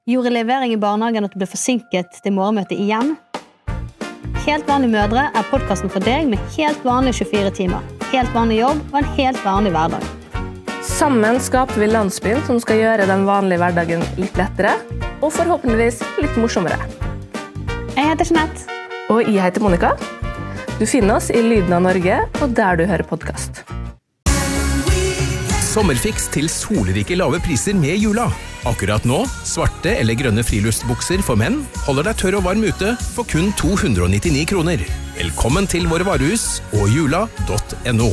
Gjorde levering I barnehagen at du ble forsinket til morgenmøtet igjen? Helt vanlige mødre podcasten for deg med helt vanlige 24 timer, helt vanlig jobb og en helt vanlig hverdag. Sammen skaper vi landsbyen som skal gjøre den vanlige hverdagen litt lettere, og forhåpentligvis litt morsommere. Jeg heter Jeanette. Og jeg heter Monica. Du finner oss I Lyden av Norge, og der du hører podcast. Sommerfiks til solrike lave priser med Jula. Akkurat nå, svarte eller grønne friluftsbukser for menn holder deg tørr og varm ute for kun 299 kroner. Velkommen til våre varehus og jula.no.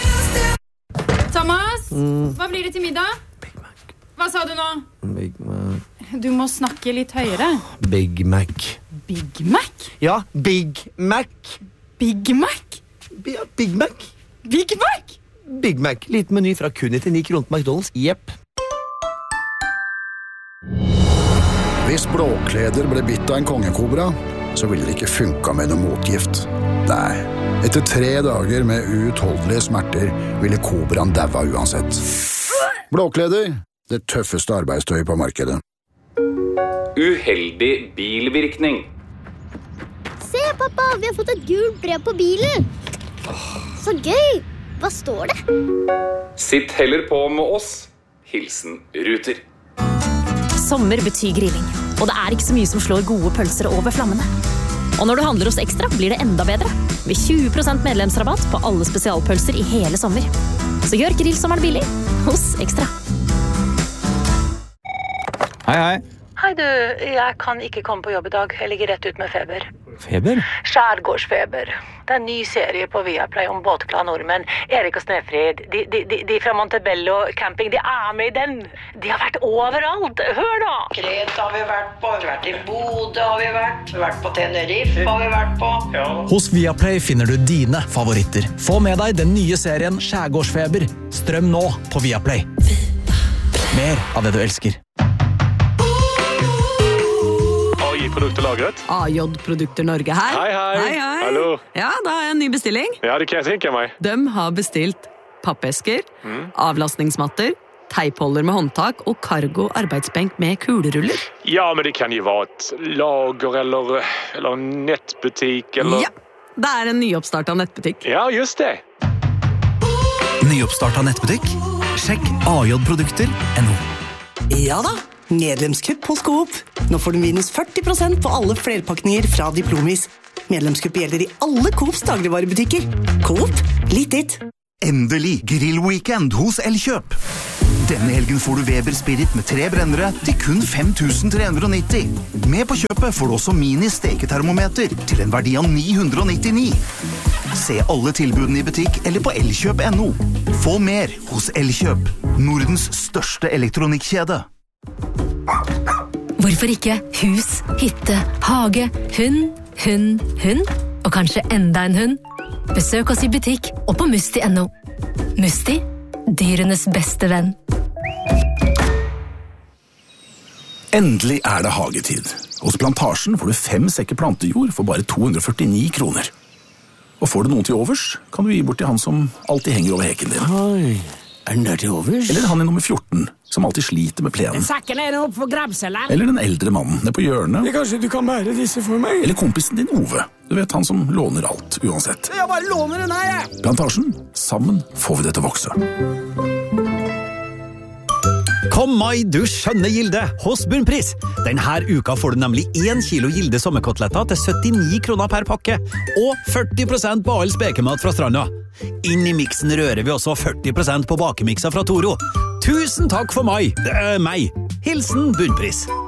Thomas, hva blir det til middag? Big Mac. Hva sa du nå? Big Mac. Du må snakke litt høyere. Big Mac. Big Mac? Ja, Big Mac. Big Mac? Ja, Big Mac. Big Mac? Big Mac. Liten meny fra kun 99 kroner på McDonald's. Jepp. Hvis blåkleder ble bitt av en kongekobra, så ville det ikke funka med noe motgift. Nei, etter 3 dager med uutholdelige smerter ville kobraen daua uansett. Blåkleder, det tøffeste arbeidstøyet på markedet. Uheldig bilvirkning. Se, pappa, vi har fått et gult brev på bilen. Så gøy! Hva står det? Sitt heller på med oss. Hilsen Ruter. Sommer betyr grilling, og det ikke så mye som slår gode pølser over flammene. Og når du handler hos Ekstra, blir det enda bedre. Med 20% medlemsrabatt på alle spesialpølser I hele sommer. Så gjør grillsommeren billig hos Ekstra. Hei. Hei du, jeg kan ikke komme på jobb I dag. Jeg ligger rett ut med feber. Feber? Skjærgårdsfeber. Det en ny serie på Viaplay om båtglade nordmenn. Erik og Snefrid, de fra Montebello camping, de med I den. De har vært overalt. Hør da! Kreta har vi vært på, vi har vært I Bodø har vi vært på Tenerife har vi vært på. Ja. Hos Viaplay finner du dine favoritter. Få med deg den nye serien Skjærgårdsfeber. Strøm nå på Viaplay. Mer av det du elsker. Produkter lagret. AJ Produkter Norge her. Hei. Hallo. Ja, da har jeg en ny bestilling. Ja, det kan jeg tenke meg. De har bestilt pappesker, avlastningsmatter, teipholder med håndtak og cargo arbeidsbenk med kuleruller. Ja, men det kan jo være et lager eller en nettbutikk eller... Ja, det en nyoppstartet nettbutikk. Ja, just det. Nyoppstartet nettbutikk? Sjekk ajprodukter.no. Ja da. Medlemskupp hos Coop. Nå får du minus 40% på alle flerpakninger fra Diplomis. Medlemskupp gjelder I alle Coops dagligvarebutikker. Coop, litt ditt. Endelig grillweekend hos Elkjøp. Denne helgen får du Weber Spirit med 3 brennere til kun 5.390. Med på kjøpet får du også mini-steketermometer til en verdi av 999. Se alle tilbudene I butikk eller på elkjøp.no. Få mer hos Elkjøp, Nordens største elektronikkjede. Hvorfor ikke hus, hytte, hage, hund, og kanskje enda en hund? Besøk oss I butikk og på Musti.no. Musti, dyrenes beste venn. Endelig det hagetid. Hos Plantasjen får du 5 sekker plantejord for bare 249 kroner. Og får du noen til overs, kan du gi bort til han som alltid henger over heken din. Oi, den der til overs? Eller han I nummer 14, som alltid sliter med plenen. Sakken opp for grabselen. Eller den eldre mannen nede på hjørnet. Kanskje du kan bære disse for meg? Eller kompisen din Ove. Du vet han som låner alt, uansett. Jeg bare låner den her, jeg! Plantasjen, sammen får vi det til å vokse. Kom mai, du skjønne Gilde, hos Bunnpris. Denne uka får du nemlig 1 kilo Gilde sommerkoteletter til 79 kroner per pakke, og 40% på all spekemat fra stranda. Inn I miksen rører vi også 40% på bakemikser fra Toro. Tusen takk for mai, det meg. Hilsen Bunnpris.